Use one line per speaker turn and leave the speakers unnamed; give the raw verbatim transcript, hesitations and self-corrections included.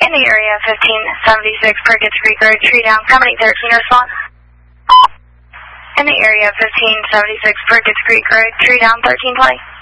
In the area of fifteen seventy-six Perkins Creek Road, tree down, company thirteen, respond. In the area of fifteen seventy-six Perkins Creek Road, tree down, thirteen, play.